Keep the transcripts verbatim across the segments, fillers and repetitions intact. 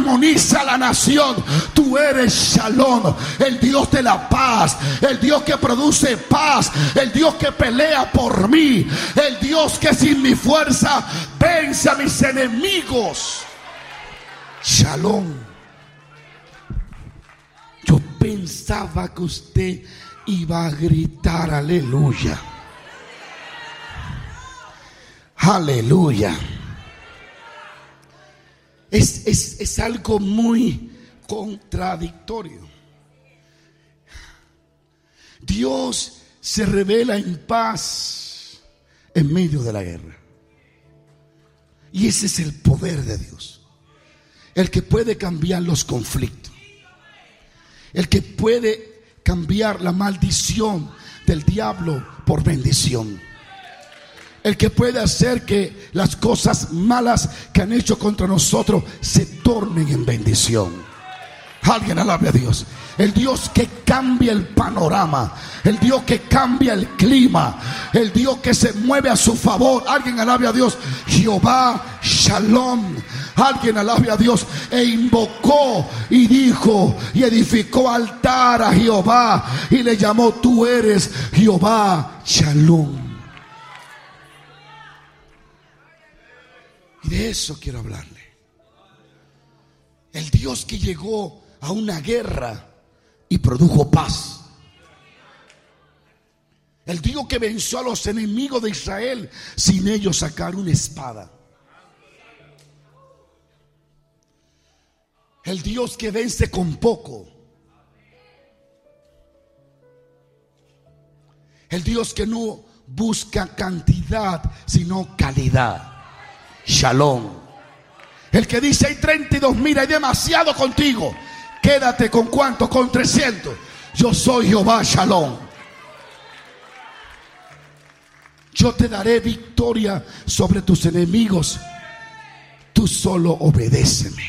armoniza la nación. Tú eres Shalom, el Dios de la paz, el Dios que produce paz, el Dios que pelea por mí, el Dios que sin mi fuerza vence a mis enemigos. Shalom. Yo pensaba que usted iba a gritar aleluya. Aleluya. Es, es, es algo muy contradictorio. Dios se revela en paz en medio de la guerra. Y ese es el poder de Dios, el que puede cambiar los conflictos, el que puede cambiar la maldición del diablo por bendición, el que puede hacer que las cosas malas que han hecho contra nosotros se tornen en bendición. Alguien alabe a Dios. El Dios que cambia el panorama, el Dios que cambia el clima, el Dios que se mueve a su favor. Alguien alabe a Dios. Jehová Shalom. Alguien alabe a Dios. E invocó y dijo y edificó altar a Jehová y le llamó: tú eres Jehová Shalom. Y de eso quiero hablarle. El Dios que llegó a una guerra y produjo paz. El Dios que venció a los enemigos de Israel sin ellos sacar una espada. El Dios que vence con poco. El Dios que no busca cantidad sino calidad. Shalom. El que dice: hay treinta y dos mil, hay demasiado contigo, quédate con cuánto, con trescientos. Yo soy Jehová Shalom. Yo te daré victoria sobre tus enemigos. Tú solo obedéceme.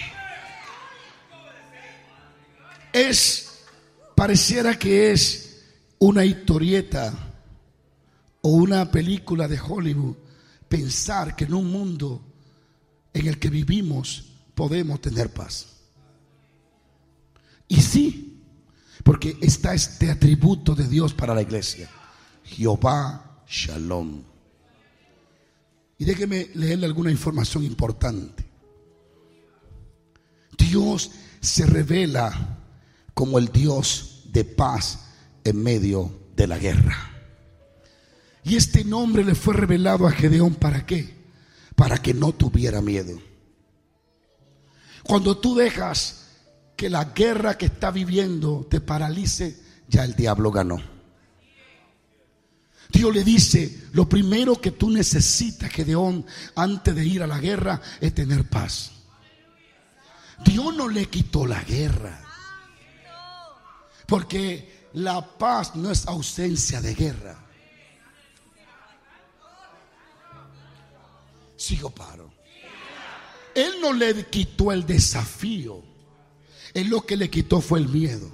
Es, pareciera que es una historieta o una película de Hollywood pensar que en un mundo en el que vivimos podemos tener paz. Y sí, porque está este atributo de Dios para la iglesia: Jehová Shalom. Y déjeme leerle alguna información importante. Dios se revela como el Dios de paz en medio de la guerra. Y este nombre le fue revelado a Gedeón, ¿para qué? Para que no tuviera miedo. Cuando tú dejas que la guerra que está viviendo te paralice, ya el diablo ganó. Dios le dice: lo primero que tú necesitas, Gedeón, antes de ir a la guerra, es tener paz. Dios no le quitó la guerra, porque la paz no es ausencia de guerra. Sigo paro. Él no le quitó el desafío. Él lo que le quitó fue el miedo.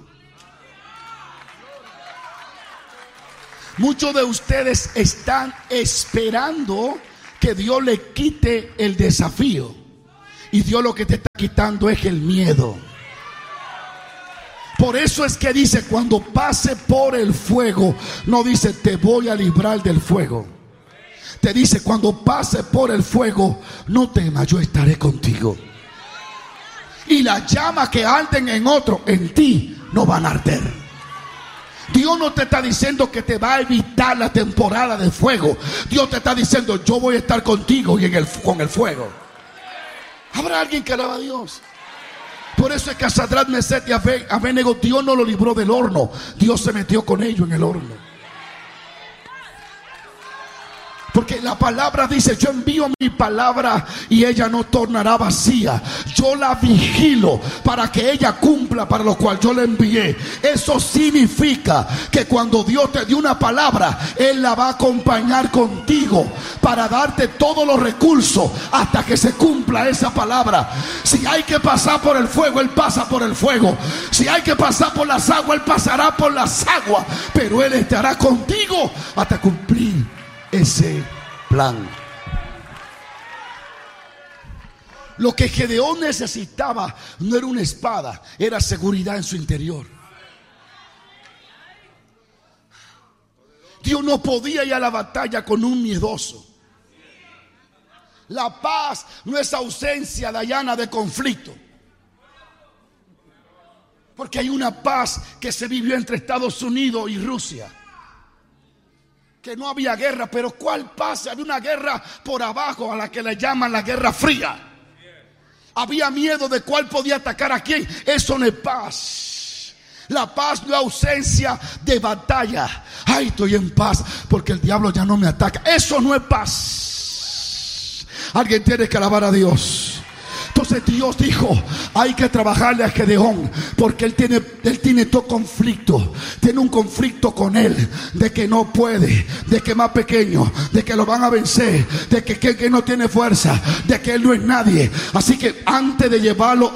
Muchos de ustedes están esperando que Dios le quite el desafío, y Dios lo que te está quitando es el miedo. Por eso es que dice: cuando pase por el fuego, no dice te voy a librar del fuego. Te dice: cuando pase por el fuego, no temas, yo estaré contigo. Y las llamas que arden en otro, en ti no van a arder. Dios no te está diciendo que te va a evitar la temporada de fuego. Dios te está diciendo: yo voy a estar contigo y en el, con el fuego. ¿Habrá alguien que alaba a Dios? Por eso es que a Sadrach, Mesech y Abednego Dios no lo libró del horno. Dios se metió con ellos en el horno. Porque la palabra dice: yo envío mi palabra y ella no tornará vacía. Yo la vigilo para que ella cumpla para lo cual yo la envié. Eso significa que cuando Dios te dio una palabra, Él la va a acompañar contigo para darte todos los recursos hasta que se cumpla esa palabra. Si hay que pasar por el fuego, Él pasa por el fuego. Si hay que pasar por las aguas, Él pasará por las aguas. Pero Él estará contigo hasta cumplir ese plan. Lo que Gedeón necesitaba no era una espada, era seguridad en su interior. Dios no podía ir a la batalla con un miedoso. La paz no es ausencia, Dayana, de conflicto. Porque hay una paz que se vivió entre Estados Unidos y Rusia. Que no había guerra, pero ¿cuál paz? Había una guerra por abajo a la que le llaman la Guerra Fría. Había miedo de cuál podía atacar a quién. Eso no es paz. La paz no es ausencia de batalla. Ay, estoy en paz porque el diablo ya no me ataca. Eso no es paz. Alguien tiene que alabar a Dios. Entonces Dios dijo, hay que trabajarle a Gedeón, porque él tiene, él tiene todo conflicto. Tiene un conflicto con él, de que no puede, de que es más pequeño, de que lo van a vencer, de que, que, que no tiene fuerza, de que él no es nadie. Así que antes de llevarlo